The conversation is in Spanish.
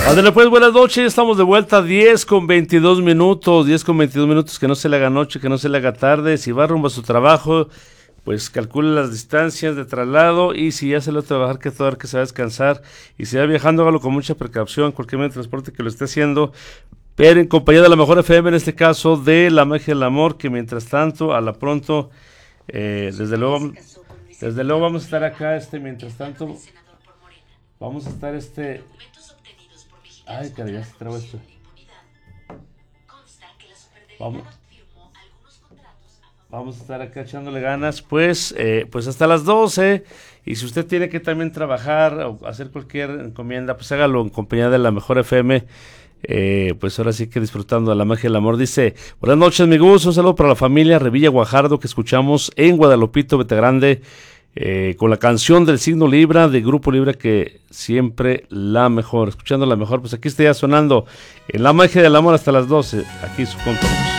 Ándale pues, buenas noches, estamos de vuelta, 10:22, 10:22, que no se le haga noche, que no se le haga tarde. Si va rumbo a su trabajo, pues calcule las distancias de traslado, y si ya salió a trabajar, que todo que se va a descansar, y si va viajando, hágalo con mucha precaución, cualquier medio de transporte que lo esté haciendo, pero en compañía de la mejor FM, en este caso de La Magia del Amor, que mientras tanto, a la pronto, desde luego vamos a estar acá, mientras tanto, vamos a estar ay, caray, ya se trabó esto. Vamos a estar acá echándole ganas, pues hasta las 12. Y si usted tiene que también trabajar o hacer cualquier encomienda, pues hágalo en compañía de la mejor FM. Pues ahora sí que disfrutando de La Magia del Amor. Dice: buenas noches, mi Gus, un saludo para la familia Revilla Guajardo, que escuchamos en Guadalupito, Vetagrande, con la canción del signo Libra, de Grupo Libra, que siempre la mejor, escuchando la mejor. Pues aquí está ya sonando en La Magia del Amor hasta las 12, aquí su compromiso.